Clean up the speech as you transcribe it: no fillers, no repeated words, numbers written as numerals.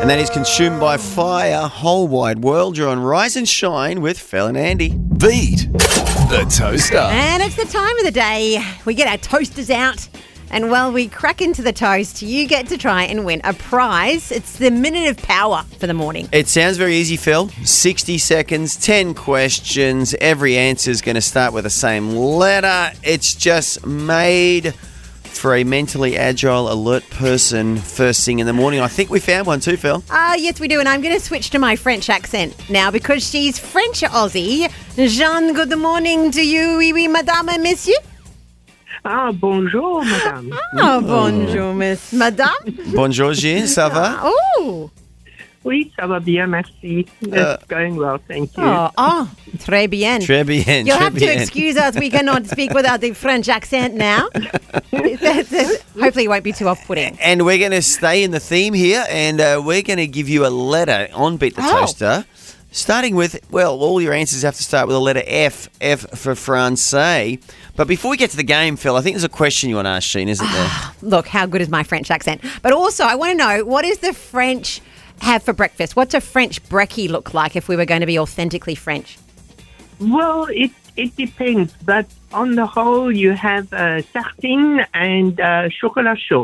And that is Consumed by Fire, Whole Wide World. You're on Rise and Shine with Phil and Andy. Beat the Toaster. And it's the time of the day we get our toasters out. And while we crack into the toast, you get to try and win a prize. It's the Minute of Power for the morning. It sounds very easy, Phil. 60 seconds, 10 questions. Every answer is going to start with the same letter. It's just made for a mentally agile, alert person first thing in the morning. I think we found one too, Phil. Yes, we do. And I'm going to switch to my French accent now because she's French Aussie. Jeanne, good morning to you. Oui, oui, madame et monsieur. Bonjour, madame. Bonjour, miss. Madame? Bonjour, Jean. Ça va? Oh. Oui, ça va bien, merci. It's going well, thank you. Très bien. Très bien. You'll très have to bien. excuse us. We cannot speak without the French accent now. Hopefully it won't be too off-putting. And we're going to stay in the theme here, and we're going to give you a letter on Beat the Toaster, starting with, well, all your answers have to start with the letter F. F for Francais. But before we get to the game, Phil, I think there's a question you want to ask Sheen, isn't there? Look, how good is my French accent? But also, I want to know, what does the French have for breakfast? What's a French brekkie look like if we were going to be authentically French? Well, it depends, but on the whole, you have sardine and chocolat chaud.